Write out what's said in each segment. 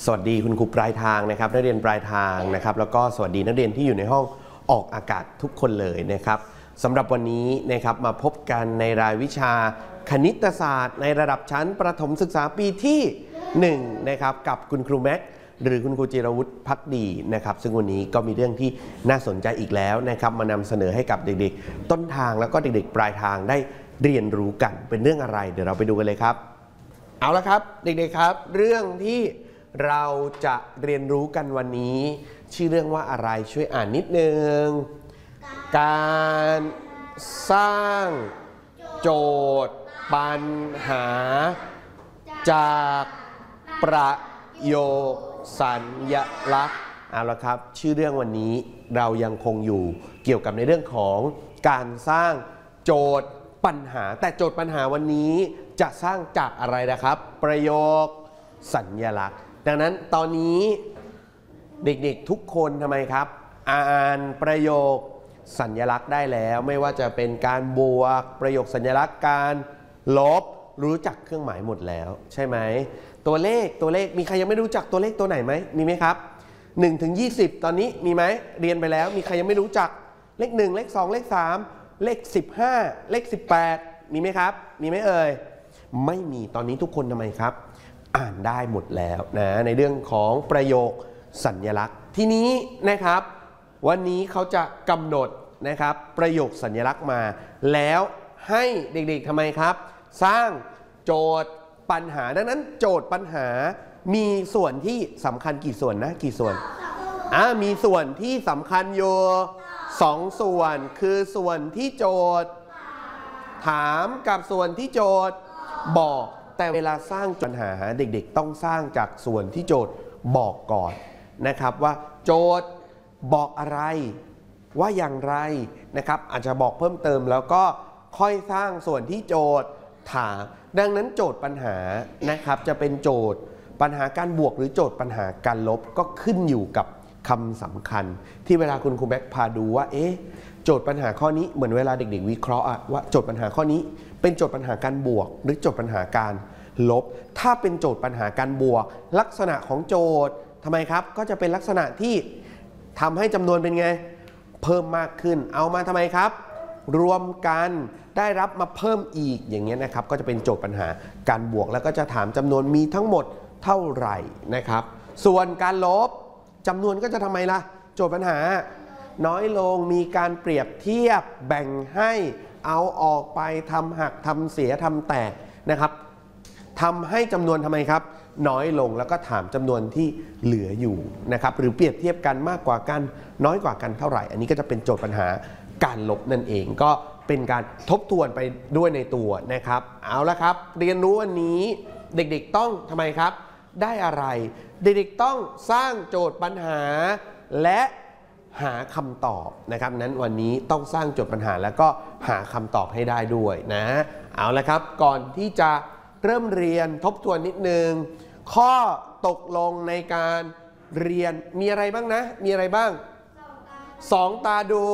สวัสดีคุณครูปลายทางนะครับนักเรียนปลายทางนะครับแล้วก็สวัสดีนักเรียนที่อยู่ในห้องออกอากาศทุกคนเลยนะครับสำหรับวันนี้นะครับมาพบกันในรายวิชาคณิตศาสตร์ในระดับชั้นประถมศึกษาปีที่1นะครับกับคุณครูแม็กหรือคุณครูจิรวุฒิภักดีนะครับซึ่งวันนี้ก็มีเรื่องที่น่าสนใจอีกแล้วนะครับมานำเสนอให้กับเด็กๆต้นทางแล้วก็เด็กๆปลายทางได้เรียนรู้กันเป็นเรื่องอะไรเดี๋ยวเราไปดูกันเลยครับเอาละครับเด็กๆครับเรื่องที่เราจะเรียนรู้กันวันนี้ชื่อเรื่องว่าอะไรช่วยอ่านนิดนึงการสร้างโจทย์ปัญหาจากประโยคสัญลักษณ์เอาละครับชื่อเรื่องวันนี้เรายังคงอยู่เกี่ยวกับในเรื่องของการสร้างโจทย์ปัญหาแต่โจทย์ปัญหาวันนี้จะสร้างจากอะไรนะครับประโยคสัญลักษณ์ดังนั้นตอนนี้เด็กๆทุกคนทำไมครับอ่านประโยคสัญลักษณ์ได้แล้วไม่ว่าจะเป็นการบวกประโยคสัญลักษณ์การลบรู้จักเครื่องหมายหมดแล้วใช่ไหมตัวเลขมีใครยังไม่รู้จักตัวเลขตัวไหนไหมมีไหมครับ1 ถึง 20ตอนนี้มีไหมเรียนไปแล้วมีใครยังไม่รู้จักเลข1เลข2เลข3เลข15เลข18มีไหมครับมีไหมเอ่ยไม่มีตอนนี้ทุกคนทำไมครับอ่านได้หมดแล้วนะในเรื่องของประโยคสัญลักษณ์ทีนี้นะครับวันนี้เขาจะกำหนดนะครับประโยคสัญลักษณ์มาแล้วให้เด็กๆทำไมครับสร้างโจทย์ปัญหาดังนั้นโจทย์ปัญหามีส่วนที่สำคัญกี่ส่วนนะกี่ส่วนมีส่วนที่สำคัญอยู่2ส่วนคือส่วนที่โจทย์ถามกับส่วนที่โจทย์บอกแต่เวลาสร้างปัญหาเด็กๆต้องสร้างจากส่วนที่โจทย์บอกก่อนนะครับว่าโจทย์บอกอะไรว่าอย่างไรนะครับอาจจะบอกเพิ่มเติมแล้วก็ค่อยสร้างส่วนที่โจทย์ถามดังนั้นโจทย์ปัญหานะครับจะเป็นโจทย์ปัญหาการบวกหรือโจทย์ปัญหาการลบก็ขึ้นอยู่กับคำสำคัญที่เวลาคุณครูแบ็คพาดูว่าโจทย์ปัญหาข้อนี้เหมือนเวลาเด็กๆวิเคราะห์ว่าโจทย์ปัญหาข้อนี้เป็นโจทย์ปัญหาการบวกหรือโจทย์ปัญหาการลบถ้าเป็นโจทย์ปัญหาการบวกลักษณะของโจทย์ทำไมครับก็จะเป็นลักษณะที่ทำให้จำนวนเป็นไงเพิ่มมากขึ้นเอามาทำไมครับรวมกันได้รับมาเพิ่มอีกอย่างเงี้ยนะครับก็จะเป็นโจทย์ปัญหาการบวกแล้วก็จะถามจำนวนมีทั้งหมดเท่าไหร่นะครับส่วนการลบจำนวนก็จะทำไมล่ะโจทย์ปัญหาน้อยลงมีการเปรียบเทียบแบ่งให้เอาออกไปทำหักทำเสียทำแตกนะครับทำให้จำนวนทำไมครับน้อยลงแล้วก็ถามจำนวนที่เหลืออยู่นะครับหรือเปรียบเทียบกันมากกว่ากันน้อยกว่ากันเท่าไหร่อันนี้ก็จะเป็นโจทย์ปัญหาการลบนั่นเองก็เป็นการทบทวนไปด้วยในตัวนะครับเอาละครับเรียนรู้วันนี้เด็กๆต้องทำไมครับได้อะไรเด็กๆต้องสร้างโจทย์ปัญหาและหาคำตอบนะครับนั้นวันนี้ต้องสร้างโจทย์ปัญหาแล้วก็หาคำตอบให้ได้ด้วยนะเอาละครับก่อนที่จะเริ่มเรียนทบทวนนิดนึงข้อตกลงในการเรียนมีอะไรบ้างนะมีอะไรบ้าง2 ตาดู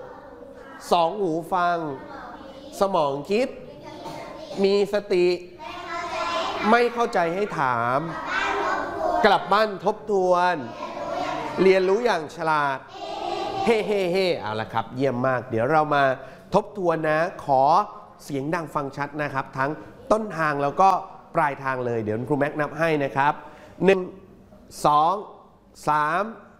2 หูฟังสมองคิดมีสติไม่เข้าใจให้ถามกลับบ้านทบทวนเรียนรู้อย่างฉลาดเฮ้เฮ้เฮ้เอาละครับเยี่ยมมากเดี๋ยวเรามาทบทวนนะขอเสียงดังฟังชัดนะครับทั้งต้นทางแล้วก็ปลายทางเลยเดี๋ยวครูแม็กนับให้นะครับ1 2 3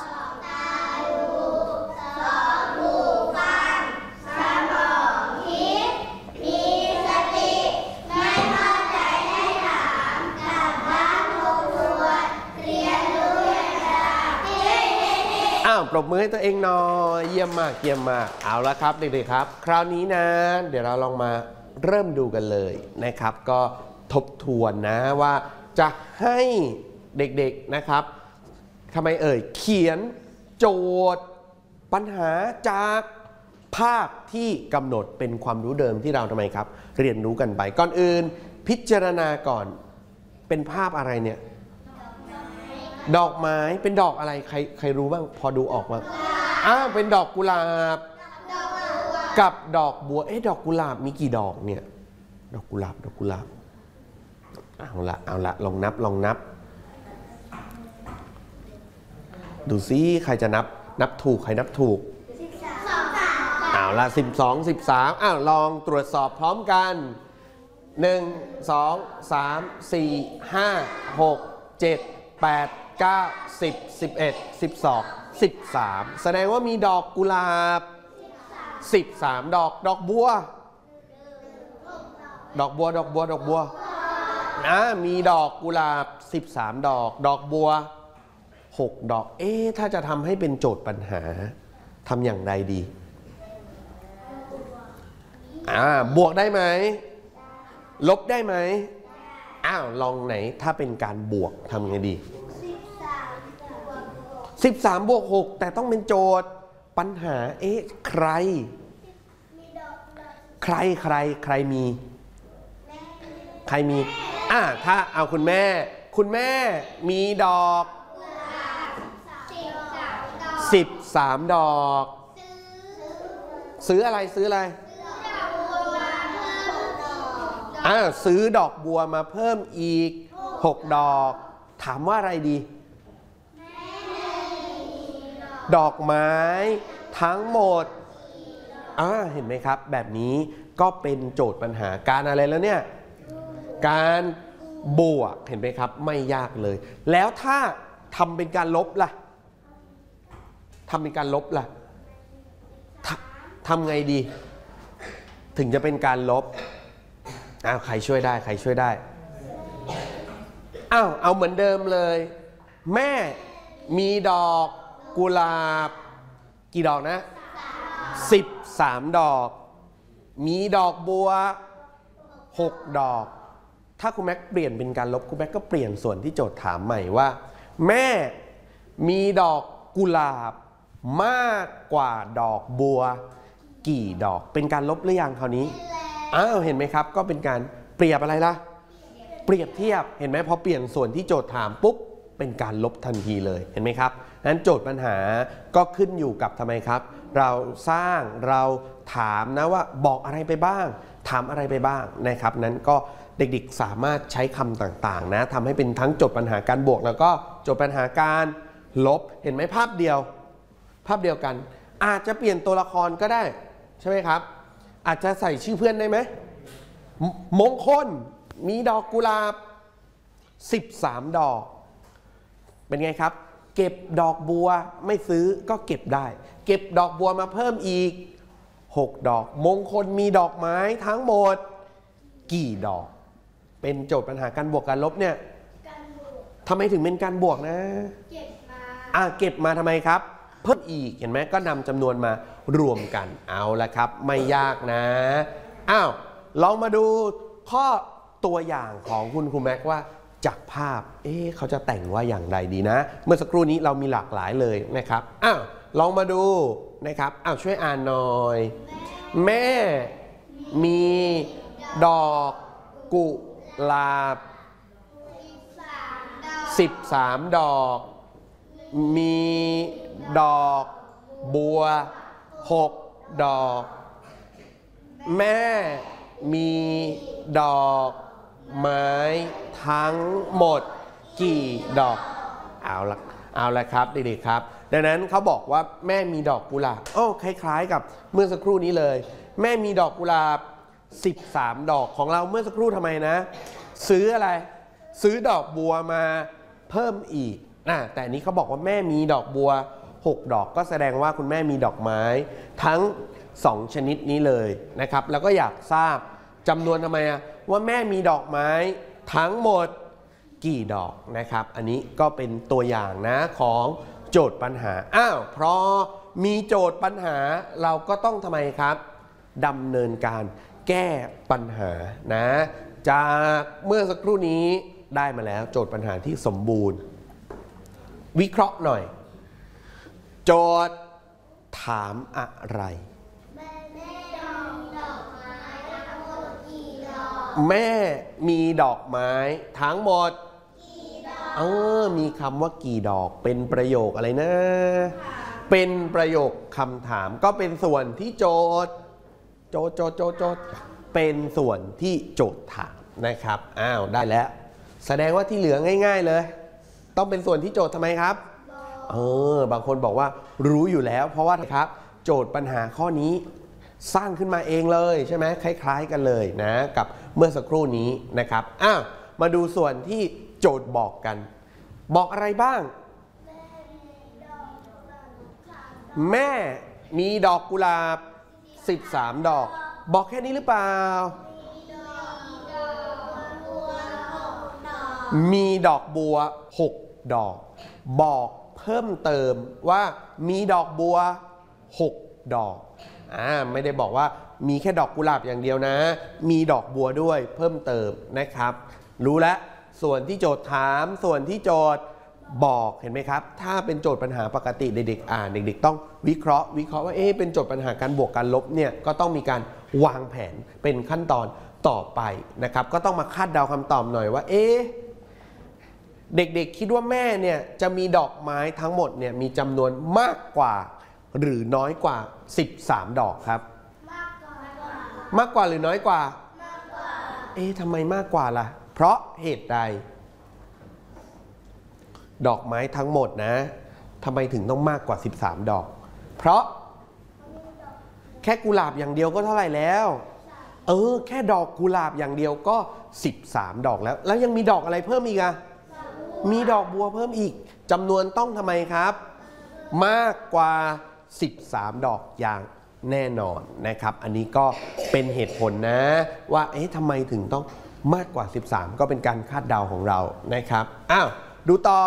ปรบมือให้ตัวเองหน่อยเยี่ยมมากเยี่ยมมากเอาละครับเด็กๆครับคราวนี้นะเดี๋ยวเราลองมาเริ่มดูกันเลยนะครับก็ทบทวนนะว่าจะให้เด็กๆนะครับทำไมเขียนโจทย์ปัญหาจากภาพที่กำหนดเป็นความรู้เดิมที่เราทำไมครับเรียนรู้กันไปก่อนอื่นพิจารณาก่อนเป็นภาพอะไรเนี่ยดอกไม้เป็นดอกอะไรใครรู้บ้างพอดูออกมาเป็นดอกกุหลาบกับดอกบัวดอกกุหลาบมีกี่ดอกเนี่ยดอกกุหลาบเอาละลองนับดูซิใครจะนับถูกใครนับถูกอ้าวละ12 13อ้าวลองตรวจสอบพร้อมกัน1 2 3 4 5 6 7 8 9 10 11 12 13แสดงว่ามีดอกกุหลาบ13ดอกบัวมีดอกกุหลาบ13ดอกบัว6ดอกถ้าจะทำให้เป็นโจทย์ปัญหาทำอย่างไรดีบวกได้ไหมลบได้ไหมลองไหนถ้าเป็นการบวกทำไงดี13บวก6แต่ต้องเป็นโจทย์ปัญหาใครมีถ้าเอาคุณแม่มีดอก13ดอกซื้ออะไรซื้อดอกบัวมาเพิ่มอีก6ดอกถามว่าอะไรดีดอกไม้ทั้งหมดเห็นไหมครับแบบนี้ก็เป็นโจทย์ปัญหาการอะไรแล้วเนี่ยการบวกเห็นไหมครับไม่ยากเลยแล้วถ้าทำเป็นการลบล่ะทำไงดีถึงจะเป็นการลบใครช่วยได้เอาเหมือนเดิมเลยแม่มีดอกกุหลาบกี่ดอกนะ13ดอกมีดอกบัว6ดอกถ้าคุณแม็กเปลี่ยนเป็นการลบคุณแม็กก็เปลี่ยนส่วนที่โจทย์ถามใหม่ว่าแม่มีดอกกุหลาบมากกว่าดอกบัวกี่ดอกเป็นการลบหรือยังคราวนี้เห็นไหมครับก็เป็นการเปรียบอะไรล่ะเปรียบเทียบเห็นไหมพอเปลี่ยนส่วนที่โจทย์ถามปุ๊บเป็นการลบทันทีเลยเห็นไหมครับนั้นโจทย์ปัญหาก็ขึ้นอยู่กับทำไมครับเราสร้างเราถามนะว่าบอกอะไรไปบ้างถามอะไรไปบ้างนะครับนั้นก็เด็กๆสามารถใช้คำต่างๆนะทำให้เป็นทั้งโจทย์ปัญหาการบวกแล้วก็โจทย์ปัญหาการลบเห็นไหมภาพเดียวกันอาจจะเปลี่ยนตัวละครก็ได้ใช่ไหมครับอาจจะใส่ชื่อเพื่อนได้ไหมมงคลมีดอกกุหลาบ13ดอกเป็นไงครับเก็บดอกบัวไม่ซื้อก็เก็บได้เก็บดอกบัวมาเพิ่มอีก6ดอกมงคลมีดอกไม้ทั้งหมดกี่ดอกเป็นโจทย์ปัญหาการบวกการลบเนี่ยทำไมถึงเป็นการบวกนะเก็บมาทำไมครับเพิ่มอีกเห็นไหมก็นำจำนวนมารวมกันเอาละครับไม่ยากนะลองมาดูข้อตัวอย่างของคุณครูแม็กว่าจากภาพเขาจะแต่งว่าอย่างไรดีนะเมื่อสักครู่นี้เรามีหลากหลายเลยนะครับลองมาดูนะครับช่วยอ่านหน่อยแม่มีดอกกุหลาบ13ดอกมีดอกบัว6ดอกแม่มีดอกไม้ทั้งหมดกี่ดอกเอาละครับเด็กๆครับดังนั้นเขาบอกว่าแม่มีดอกกุหลาบคล้ายๆกับเมื่อสักครู่นี้เลยแม่มีดอกกุหลาบ13ดอกของเราเมื่อสักครู่ทำไมนะซื้ออะไรซื้อดอกบัวมาเพิ่มอีกแต่อันนี้เขาบอกว่าแม่มีดอกบัว6ดอกก็แสดงว่าคุณแม่มีดอกไม้ทั้ง2ชนิดนี้เลยนะครับแล้วก็อยากทราบจำนวนทำไมว่าแม่มีดอกไม้ทั้งหมดกี่ดอกนะครับอันนี้ก็เป็นตัวอย่างนะของโจทย์ปัญหาเพราะมีโจทย์ปัญหาเราก็ต้องทำไมครับดำเนินการแก้ปัญหานะจากเมื่อสักครู่นี้ได้มาแล้วโจทย์ปัญหาที่สมบูรณ์วิเคราะห์หน่อยโจทย์ถามอะไรแม่มีดอกไม้ทั้งหมดมีคำว่ากี่ดอกเป็นประโยคอะไรนะเป็นประโยคคำถามก็เป็นส่วนที่โจทย์เป็นส่วนที่โจทย์ถามนะครับได้แล้วแสดงว่าที่เหลือง่ายๆเลยต้องเป็นส่วนที่โจทย์ทำไมครับบางคนบอกว่ารู้อยู่แล้วเพราะว่าครับโจทย์ปัญหาข้อนี้สร้างขึ้นมาเองเลยใช่ไหมคล้ายๆกันเลยนะกับเมื่อสักครู่นี้นะครับมาดูส่วนที่โจทย์บอกกันบอกอะไรบ้างแม่มีดอกกุหลาบ13ดอกบอกแค่นี้หรือเปล่ามีดอกบัว6ดอกบอกเพิ่มเติมว่ามีดอกบัว6ดอกไม่ได้บอกว่ามีแค่ดอกกุหลาบอย่างเดียวนะมีดอกบัวด้วยเพิ่มเติมนะครับรู้แล้วส่วนที่โจทย์ถามส่วนที่โจทย์บอกเห็นไหมครับถ้าเป็นโจทย์ปัญหาปกติเด็กๆอ่านเด็กๆต้องวิเคราะห์ว่าเป็นโจทย์ปัญหาการบวกการลบเนี่ยก็ต้องมีการวางแผนเป็นขั้นตอนต่อไปนะครับก็ต้องมาคาดเดาคำตอบหน่อยว่าเด็กๆคิดว่าแม่เนี่ยจะมีดอกไม้ทั้งหมดเนี่ยมีจำนวนมากกว่าหรือน้อยกว่า13ดอกครับมากกว่าหรือน้อยกว่าทำไมมากกว่าล่ะเพราะเหตุใดดอกไม้ทั้งหมดนะทำไมถึงต้องมากกว่า13ดอกเพราะแค่กุหลาบอย่างเดียวก็เท่าไหร่แล้วแค่ดอกกุหลาบอย่างเดียวก็13ดอกแล้วยังมีดอกอะไรเพิ่มอีกมีดอกบัวเพิ่มอีกจำนวนต้องทำไมครับมากกว่า13ดอกอย่างแน่นอนนะครับอันนี้ก็เป็นเหตุผลนะว่าทำไมถึงต้องมากกว่า13ก็เป็นการคาดเดาของเรานะครับดูต่อ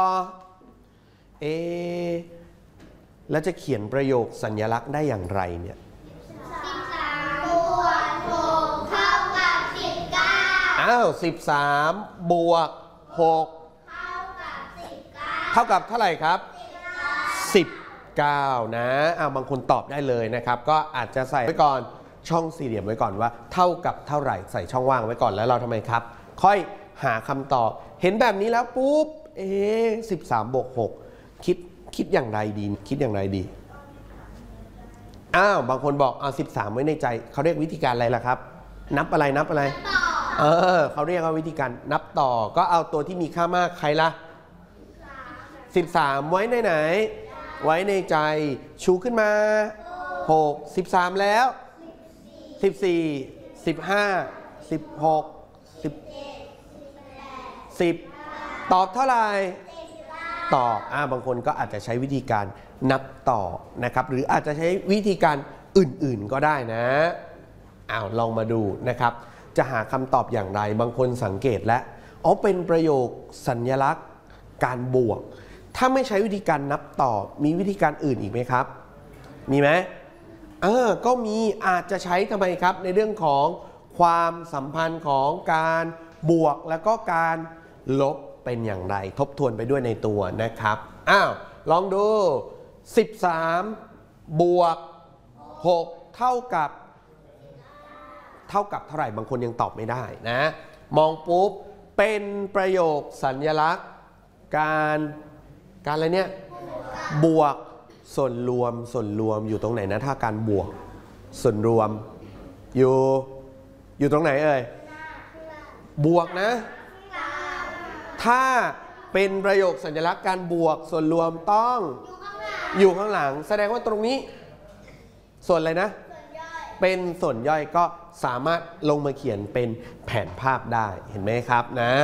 แล้วจะเขียนประโยคสัญลักษณ์ได้อย่างไรเนี่ย13บวก6เท่ากับ1913บวก6เท่ากับเท่าไหร่ครับ19นะบางคนตอบได้เลยนะครับก็อาจจะใส่ไว้ก่อนช่องสี่เหลี่ยมไว้ก่อนว่าเท่ากับเท่าไหร่ใส่ช่องว่างไว้ก่อนแล้วเราทำไมครับค่อยหาคำตอบเห็นแบบนี้แล้วปุ๊บ13บวก6คิดอย่างไรดีบางคนบอกเอา13ไว้ในใจเขาเรียกวิธีการอะไรล่ะครับนับอะไรเขาเรียกว่าวิธีการนับต่อก็เอาตัวที่มีค่ามากใครล่ะ13ไว้ในไหนไว้ในใจชูขึ้นมา6 13แล้ว14 15 16 10ตอบเท่าไหร่ตอบบางคนก็อาจจะใช้วิธีการนับต่อนะครับหรืออาจจะใช้วิธีการอื่นๆก็ได้นะลองมาดูนะครับจะหาคำตอบอย่างไรบางคนสังเกตและเป็นประโยคสัญลักษณ์การบวกถ้าไม่ใช้วิธีการนับต่อมีวิธีการอื่นอีกไหมครับมีไหมก็มีอาจจะใช้ทำไมครับในเรื่องของความสัมพันธ์ของการบวกแล้วก็การลบเป็นอย่างไรทบทวนไปด้วยในตัวนะครับลองดู13บวก6เท่ากับเท่าไหร่บางคนยังตอบไม่ได้นะมองปุ๊บเป็นประโยคสัญลักษณ์การอะไรเนี่ยบวกส่วนรวมอยู่ตรงไหนนะถ้าการบวกส่วนรวมอยู่ตรงไหนบวกนะถ้าเป็นประโยคสัญลักษณ์การบวกส่วนรวมต้องอยู่ข้างหลังแสดงว่าตรงนี้ส่วนอะไรนะเป็นส่วนย่อยก็สามารถลงมาเขียนเป็นแผนภาพได้เห็นไหมครับนะ